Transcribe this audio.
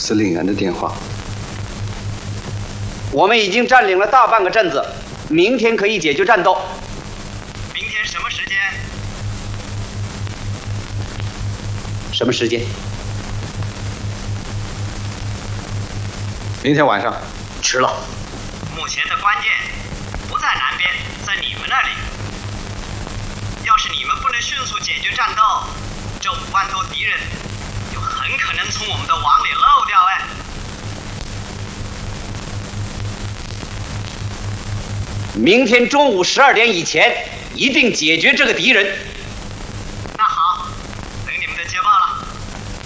司令员的电话。 我们已经占领了大半个镇子，明天可以解决战斗。 明天什么时间？ 什么时间？ 明天晚上。 迟了。 目前的关键不在南边，在你们那里。要是你们不能迅速解决战斗，这5万多敌人就很可能从我们的网里漏掉哎。 明天中午12点以前，一定解决这个敌人。